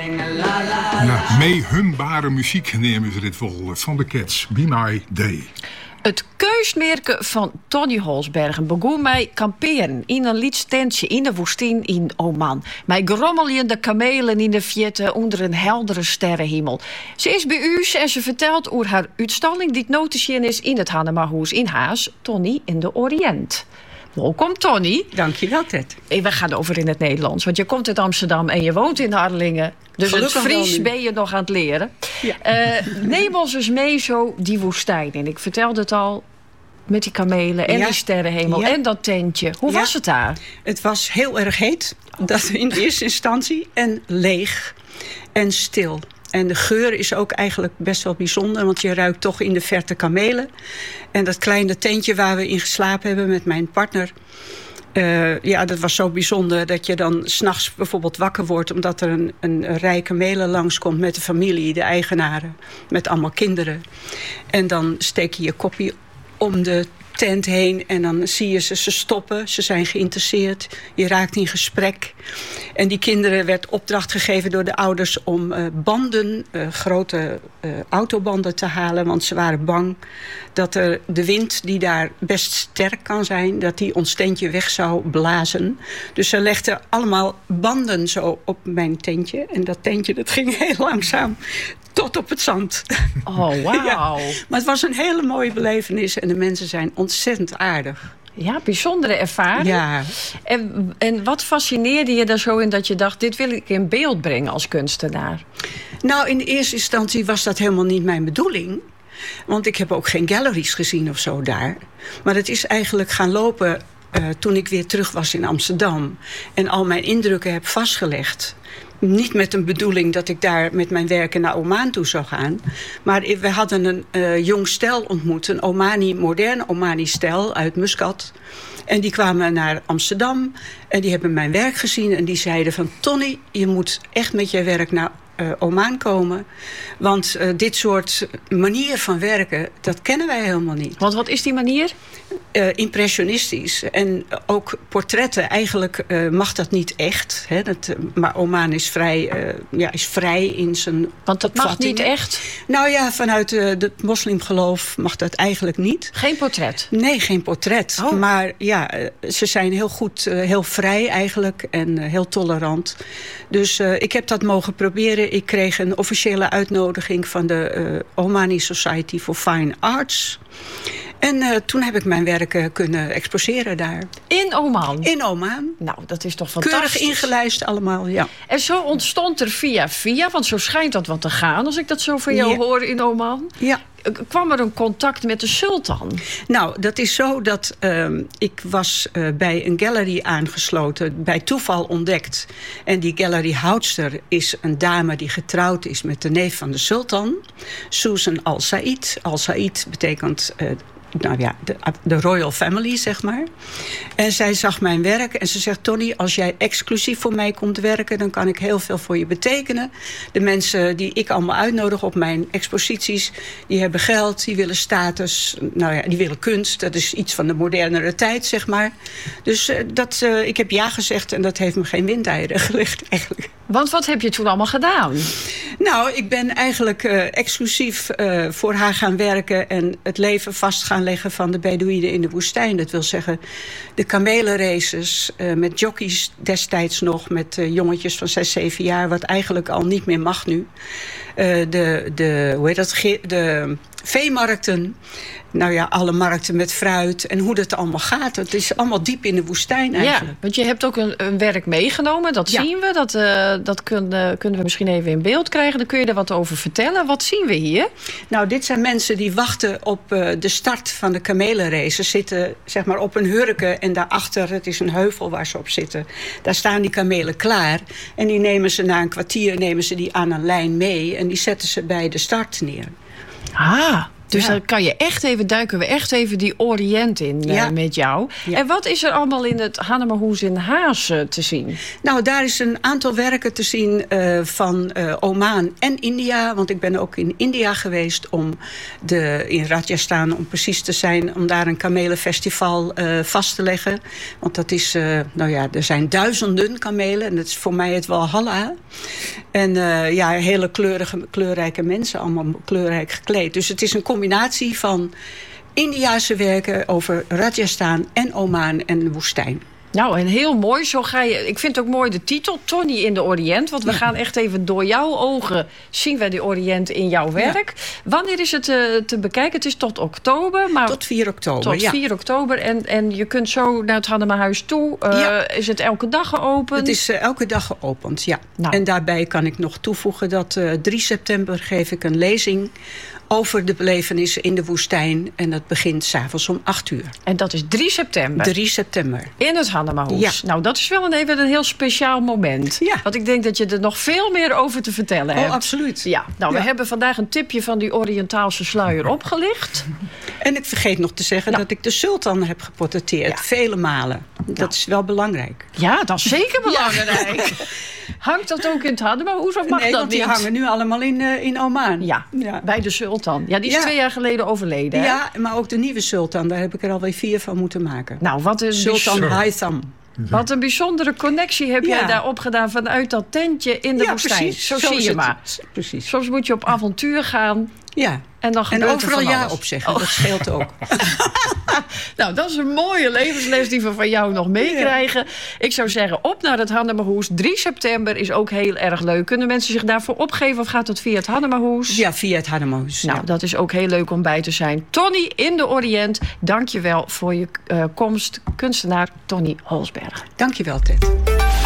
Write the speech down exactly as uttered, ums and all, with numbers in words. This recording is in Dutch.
Ja, meehumbare muziek nemen ze dit vol van de Cats. Be My Day. Het keusmerken van Tony Holsbergen begon mij kamperen in een liedstentje in de woestijn in Oman. Mij grommeljende kamelen in de vjetten onder een heldere sterrenhemel. Ze is bij u en ze vertelt over haar uitstalling die het noticien is in het Hannemahoes in Haas, Tony in de Oriënt. Welkom, Tony. Dankjewel, Ted. Hey, we gaan over in het Nederlands, want je komt uit Amsterdam en je woont in Harlingen. Dus gelukkig het Fries ben je nog aan het leren. Ja. Uh, neem ons eens mee zo die woestijn in. Ik vertelde het al, met die kamelen en ja. die sterrenhemel ja. en dat tentje. Hoe ja. was het daar? Het was heel erg heet, dat in de eerste instantie. En leeg en stil. En de geur is ook eigenlijk best wel bijzonder, want je ruikt toch in de verte kamelen. En dat kleine tentje waar we in geslapen hebben met mijn partner, Uh, ja, dat was zo bijzonder dat je dan 's nachts bijvoorbeeld wakker wordt omdat er een, een rij kamelen langskomt met de familie, de eigenaren, met allemaal kinderen. En dan steek je je kopje om de tent heen en dan zie je ze, ze stoppen. Ze zijn geïnteresseerd. Je raakt in gesprek. En die kinderen werd opdracht gegeven door de ouders om uh, banden, uh, grote uh, autobanden te halen. Want ze waren bang dat er de wind, die daar best sterk kan zijn, dat die ons tentje weg zou blazen. Dus ze legden allemaal banden zo op mijn tentje. En dat tentje, dat ging heel langzaam tot op het zand. Oh, wauw. Ja, maar het was een hele mooie belevenis en de mensen zijn ontzettend aardig. Ja, bijzondere ervaring. Ja. En, en wat fascineerde je daar zo in dat je dacht, dit wil ik in beeld brengen als kunstenaar? Nou, in de eerste instantie was dat helemaal niet mijn bedoeling. Want ik heb ook geen galleries gezien of zo daar. Maar het is eigenlijk gaan lopen uh, toen ik weer terug was in Amsterdam. En al mijn indrukken heb vastgelegd. Niet met een bedoeling dat ik daar met mijn werken naar Oman toe zou gaan. Maar we hadden een uh, jong stel ontmoet. Een Omani, modern Omani-stel uit Muscat. En die kwamen naar Amsterdam. En die hebben mijn werk gezien. En die zeiden van, Tony, je moet echt met je werk naar uh, Oman komen. Want uh, dit soort manier van werken, dat kennen wij helemaal niet. Want wat is die manier? Uh, impressionistisch. En ook portretten, eigenlijk uh, mag dat niet echt. Hè? Dat, uh, maar Oman is vrij, uh, ja, is vrij in zijn Want dat mag niet echt? Nou ja, vanuit uh, het moslimgeloof mag dat eigenlijk niet. Geen portret? Nee, geen portret. Oh. Maar ja, uh, ze zijn heel goed, uh, heel vrij eigenlijk en uh, heel tolerant. Dus uh, ik heb dat mogen proberen. Ik kreeg een officiële uitnodiging van de uh, Omani Society for Fine Arts. En uh, toen heb ik mijn werken kunnen exposeren daar. In Oman? In Oman. Nou, dat is toch fantastisch. Keurig ingelijst allemaal, ja. En zo ontstond er via via, want zo schijnt dat wat te gaan, als ik dat zo van jou ja. hoor in Oman. Ja. Kwam er een contact met de sultan? Nou, dat is zo dat uh, ik was uh, bij een gallery aangesloten, bij toeval ontdekt. En die galleryhoudster is een dame die getrouwd is met de neef van de sultan, Susan Al Said. Al Said betekent Uh, nou ja, de, de royal family, zeg maar. En zij zag mijn werk en ze zegt, Tony, als jij exclusief voor mij komt werken, dan kan ik heel veel voor je betekenen. De mensen die ik allemaal uitnodig op mijn exposities, die hebben geld, die willen status, nou ja, die willen kunst. Dat is iets van de modernere tijd, zeg maar. Dus uh, dat, uh, ik heb ja gezegd en dat heeft me geen windeieren gelegd, eigenlijk. Want wat heb je toen allemaal gedaan? Nou, ik ben eigenlijk uh, exclusief uh, voor haar gaan werken en het leven vast gaan leggen van de Bedouïnen in de woestijn. Dat wil zeggen, de kamelenraces uh, met jockeys destijds nog, met uh, jongetjes van zes, zeven jaar, wat eigenlijk al niet meer mag nu. Uh, de, de, hoe heet dat? De veemarkten. Nou ja, alle markten met fruit en hoe dat allemaal gaat. Het is allemaal diep in de woestijn eigenlijk. Ja, want je hebt ook een, een werk meegenomen, dat ja. zien we. Dat, uh, dat kun, uh, kunnen we misschien even in beeld krijgen. Dan kun je er wat over vertellen. Wat zien we hier? Nou, dit zijn mensen die wachten op uh, de start van de kamelenrace. Ze zitten zeg maar op een hurken en daarachter, het is een heuvel waar ze op zitten. Daar staan die kamelen klaar. En die nemen ze na een kwartier nemen ze die aan een lijn mee en die zetten ze bij de start neer. Ah, Dus Ja. dan kan je echt even duiken we echt even die Oriënt in uh, Ja. met jou. Ja. En wat is er allemaal in het Hannemahoes in Haas uh, te zien? Nou, daar is een aantal werken te zien uh, van uh, Oman en India. Want ik ben ook in India geweest om de, in Rajasthan, om precies te zijn, om daar een kamelenfestival uh, vast te leggen. Want dat is, uh, nou ja, er zijn duizenden kamelen. En dat is voor mij het Walhalla. En uh, ja, hele kleurige, kleurrijke mensen, allemaal kleurrijk gekleed. Dus het is een combinatie van Indiase werken over Rajasthan en Oman en de woestijn. Nou, en heel mooi. Zo ga je. Ik vind ook mooi de titel, Tony in de Oriënt. Want we Ja. gaan echt even door jouw ogen zien wij de Oriënt in jouw werk. Wanneer is het uh, te bekijken? Het is tot oktober. Maar Tot vier oktober, tot ja. vier oktober. En, en je kunt zo naar het Hannemahuis toe. Uh, Ja. Is het elke dag geopend? Het is uh, elke dag geopend, ja. Nou. En daarbij kan ik nog toevoegen dat uh, drie september geef ik een lezing over de belevenissen in de woestijn. En dat begint 's avonds om acht uur. En dat is drie september. drie september. In het Hannemahoes. Ja. Nou, dat is wel een, even een heel speciaal moment. Ja. Want ik denk dat je er nog veel meer over te vertellen hebt. Oh, absoluut. Ja, nou, we Ja. hebben vandaag een tipje van die Oriëntaalse sluier opgelicht. En ik vergeet nog te zeggen Nou. dat ik de sultan heb geportretteerd. Ja. Vele malen. Dat Nou. is wel belangrijk. Ja, dat is zeker belangrijk. Hangt dat ook in het Hannemahoes of mag nee, dat want die niet? hangen nu allemaal in, uh, in Oman. Ja, Ja. bij de sultan. Ja, die is Ja. twee jaar geleden overleden. Hè? Ja, maar ook de nieuwe sultan. Daar heb ik er alweer vier van moeten maken. Nou, wat een, Sultan Zo. Haytham. wat een bijzondere connectie heb Ja. jij daar opgedaan vanuit dat tentje in de Ja, woestijn. precies. Zo, Zo zie is je het. maar. Precies. Soms moet je op avontuur gaan Ja. en dan En gebeurt overal er van ja alles. op zeggen. Oh. Dat scheelt ook. Nou, dat is een mooie levensles die we van jou nog meekrijgen. Ik zou zeggen, op naar het Hannemahoes. drie september is ook heel erg leuk. Kunnen mensen zich daarvoor opgeven of gaat dat via het Hannemahoes? Ja, via het Hannemahoes. Nou, Ja. dat is ook heel leuk om bij te zijn. Tony in de Oriënt, dank je wel voor je uh, komst. Kunstenaar Tony Holsberg. Dankjewel, Ted.